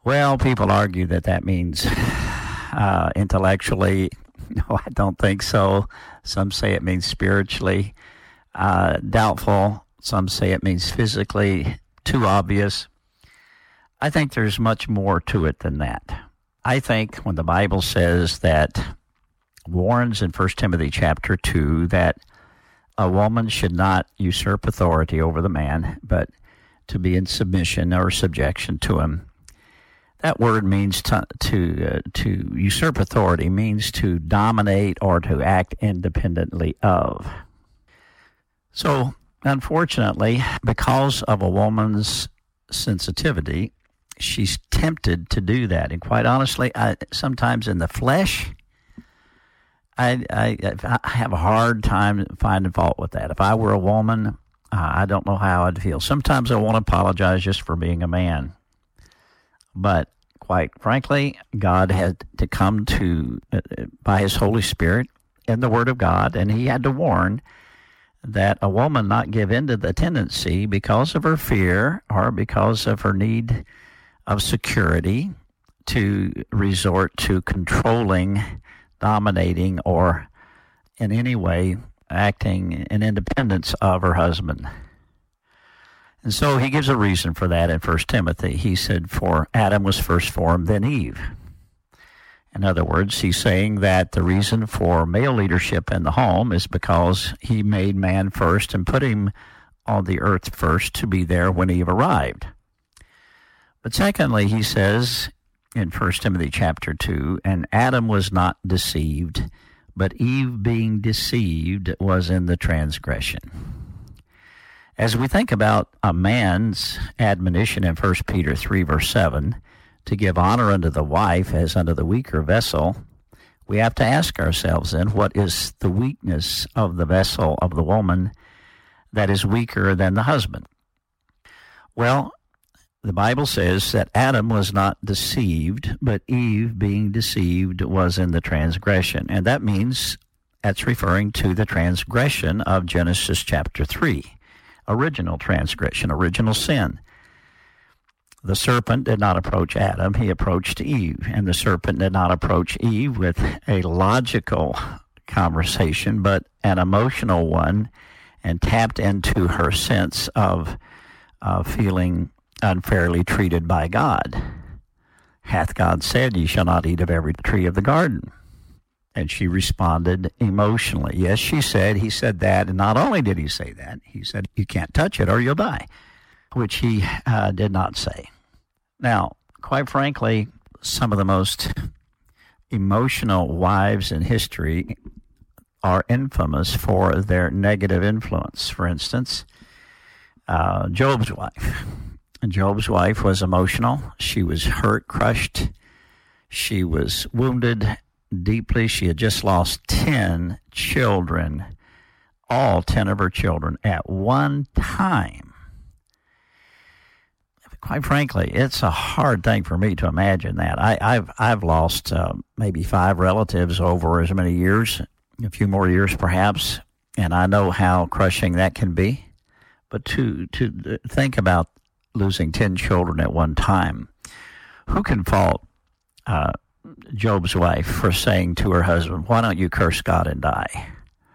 Well, people argue that means intellectually. No, I don't think so. Some say it means spiritually. Doubtful. Some say it means physically. Too obvious. I think there's much more to it than that. I think when the Bible says that, warns in 1 Timothy chapter 2, that a woman should not usurp authority over the man, but to be in submission or subjection to him. That word means to usurp authority, means to dominate or to act independently of. So, unfortunately, because of a woman's sensitivity, she's tempted to do that. And quite honestly, sometimes in the flesh, I have a hard time finding fault with that. If I were a woman, I don't know how I'd feel. Sometimes I want to apologize just for being a man. But quite frankly, God had to come to, by His Holy Spirit in the Word of God, and He had to warn that a woman not give in to the tendency because of her fear or because of her need of security to resort to controlling, dominating, or in any way acting in independence of her husband. And so he gives a reason for that in 1 Timothy. He said, for Adam was first formed, then Eve. In other words, he's saying that the reason for male leadership in the home is because he made man first and put him on the earth first to be there when Eve arrived. But secondly, he says in 1 Timothy chapter 2, and Adam was not deceived, but Eve being deceived was in the transgression. As we think about a man's admonition in 1 Peter 3, verse 7, to give honor unto the wife as unto the weaker vessel, we have to ask ourselves then, what is the weakness of the vessel of the woman that is weaker than the husband? Well, the Bible says that Adam was not deceived, but Eve, being deceived, was in the transgression. And that means that's referring to the transgression of Genesis chapter 3, original transgression, original sin. The serpent did not approach Adam, he approached Eve. And the serpent did not approach Eve with a logical conversation, but an emotional one, and tapped into her sense of feeling unfairly treated by God. Hath God said, ye shall not eat of every tree of the garden? And she responded emotionally. Yes, she said, he said that. And not only did he say that, he said, you can't touch it or you'll die, which he did not say. Now, quite frankly, some of the most emotional wives in history are infamous for their negative influence. For instance, Job's wife. And Job's wife was emotional. She was hurt, crushed. She was wounded deeply. She had just lost 10 children, all 10 of her children at one time. Quite frankly, it's a hard thing for me to imagine that. I've lost maybe 5 relatives over as many years, a few more years perhaps, and I know how crushing that can be. But to think about losing 10 children at one time, who can fault Job's wife for saying to her husband, why don't you curse God and die?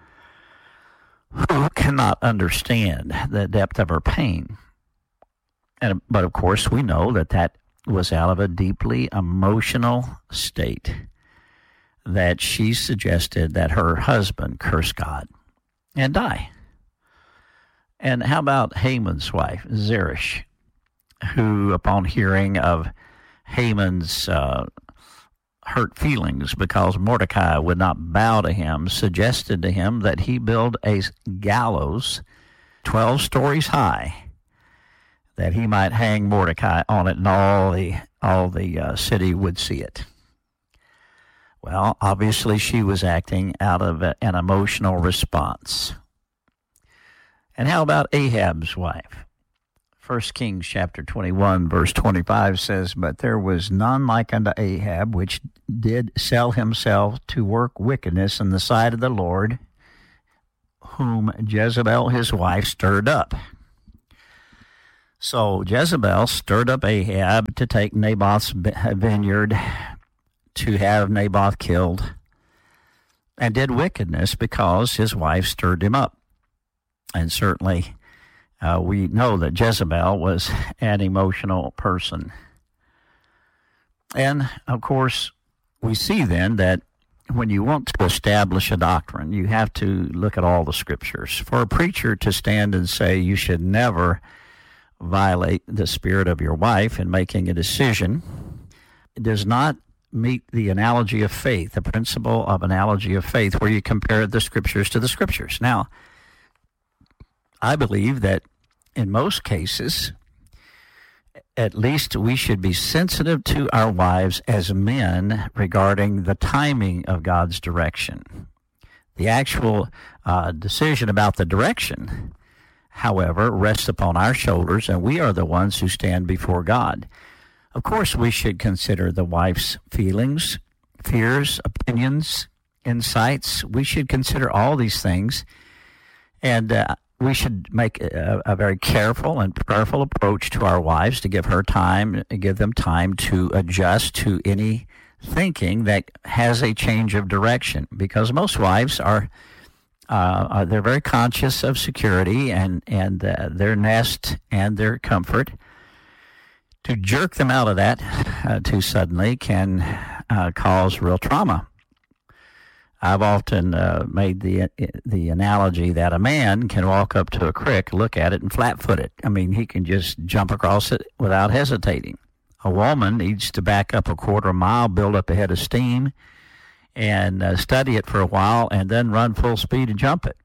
Who cannot understand the depth of her pain? But of course, we know that was out of a deeply emotional state, that she suggested that her husband curse God and die. And how about Haman's wife, Zeresh, who, upon hearing of Haman's hurt feelings because Mordecai would not bow to him, suggested to him that he build a gallows 12 stories high, that he might hang Mordecai on it, and all the city would see it. Well, obviously she was acting out of an emotional response. And how about Ahab's wife? 1 Kings chapter 21, verse 25 says, but there was none like unto Ahab, which did sell himself to work wickedness in the sight of the Lord, whom Jezebel his wife stirred up. So Jezebel stirred up Ahab to take Naboth's vineyard, to have Naboth killed, and did wickedness because his wife stirred him up. And certainly we know that Jezebel was an emotional person. And, of course, we see then that when you want to establish a doctrine, you have to look at all the scriptures. For a preacher to stand and say you should never violate the spirit of your wife in making a decision does not meet the analogy of faith, the principle of analogy of faith, where you compare the scriptures to the scriptures. Now, I believe that in most cases, at least we should be sensitive to our wives as men regarding the timing of God's direction. The actual decision about the direction, however, rests upon our shoulders, and we are the ones who stand before God. Of course, we should consider the wife's feelings, fears, opinions, insights. We should consider all these things, and we should make a very careful and prayerful approach to our wives to give them time to adjust to any thinking that has a change of direction. Because most wives are they're very conscious of security and their nest and their comfort. To jerk them out of that too suddenly can cause real trauma. I've often made the analogy that a man can walk up to a creek, look at it, and flat-foot it. I mean, he can just jump across it without hesitating. A woman needs to back up a quarter mile, build up a head of steam, and study it for a while, and then run full speed and jump it.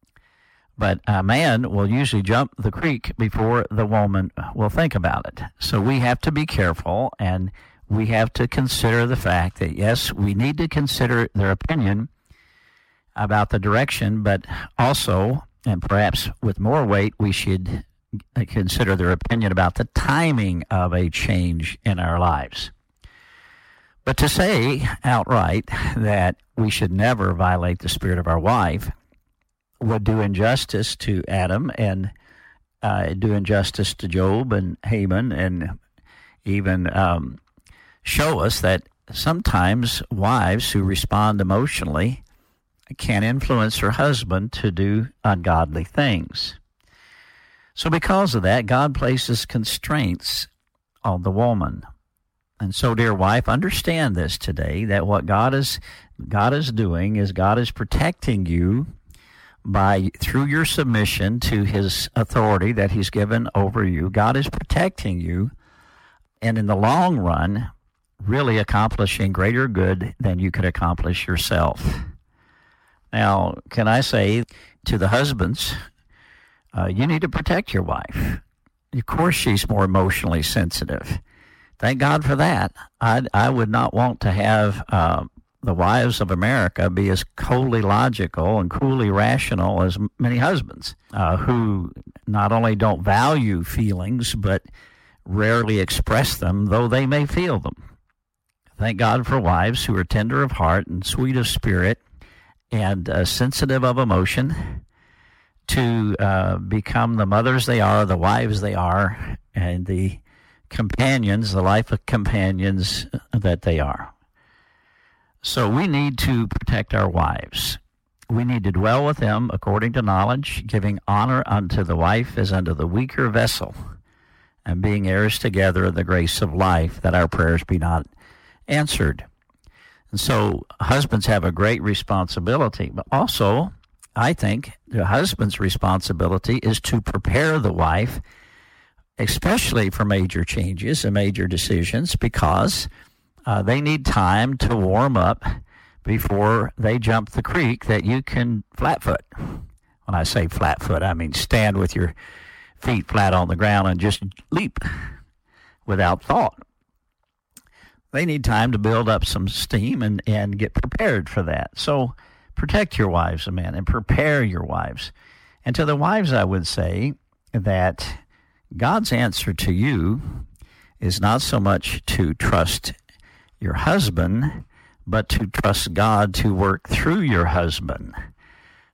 But a man will usually jump the creek before the woman will think about it. So we have to be careful, and we have to consider the fact that, yes, we need to consider their opinion about the direction, but also, and perhaps with more weight, we should consider their opinion about the timing of a change in our lives. But to say outright that we should never violate the spirit of our wife would do injustice to Adam and do injustice to Job and Haman, and even show us that sometimes wives who respond emotionally can influence her husband to do ungodly things. So because of that, God places constraints on the woman. And so, dear wife, understand this today, that what God is doing is God is protecting you through your submission to his authority that he's given over you. God is protecting you, and in the long run, really accomplishing greater good than you could accomplish yourself. Now, can I say to the husbands, you need to protect your wife. Of course, she's more emotionally sensitive. Thank God for that. I would not want to have the wives of America be as coldly logical and coolly rational as many husbands who not only don't value feelings, but rarely express them, though they may feel them. Thank God for wives who are tender of heart and sweet of spirit and sensitive of emotion to become the mothers they are, the wives they are, and the companions, the life of companions that they are. So we need to protect our wives. We need to dwell with them according to knowledge, giving honor unto the wife as unto the weaker vessel, and being heirs together of the grace of life, that our prayers be not answered. And so husbands have a great responsibility, but also I think the husband's responsibility is to prepare the wife, especially for major changes and major decisions, because they need time to warm up before they jump the creek that you can flat-foot. When I say flat-foot, I mean stand with your feet flat on the ground and just leap without thought. They need time to build up some steam and get prepared for that. So protect your wives, men, and prepare your wives. And to the wives, I would say that God's answer to you is not so much to trust your husband, but to trust God to work through your husband.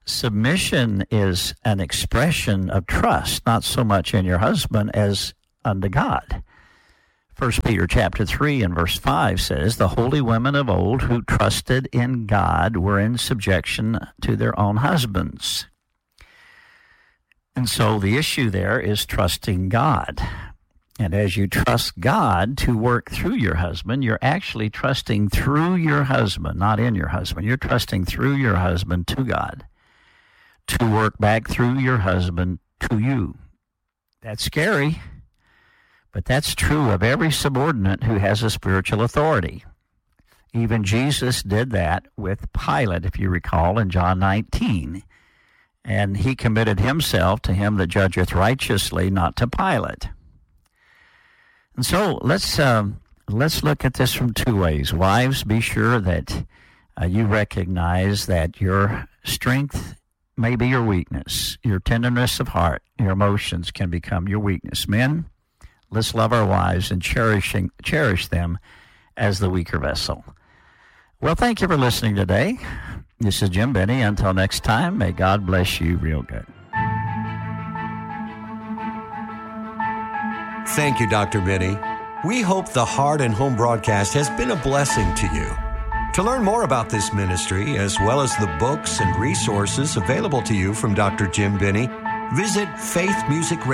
submission is an expression of trust, not so much in your husband as unto God. 1 Peter chapter 3 and verse 5 says, the holy women of old who trusted in God were in subjection to their own husbands. And so the issue there is trusting God. And as you trust God to work through your husband, you're actually trusting through your husband, not in your husband. You're trusting through your husband to God to work back through your husband to you. That's scary, but that's true of every subordinate who has a spiritual authority. Even Jesus did that with Pilate, if you recall, in John 19. And he committed himself to him that judgeth righteously, not to Pilate. And so let's look at this from two ways. Wives, be sure that you recognize that your strength may be your weakness. Your tenderness of heart, your emotions can become your weakness. Men, let's love our wives and cherish them as the weaker vessel. Well, thank you for listening today. This is Jim Benny. Until next time, may God bless you real good. Thank you, Dr. Benny. We hope the Heart and Home broadcast has been a blessing to you. To learn more about this ministry, as well as the books and resources available to you from Dr. Jim Benny, visit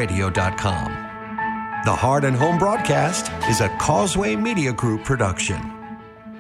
faithmusicradio.com. The Heart and Home broadcast is a Causeway Media Group production.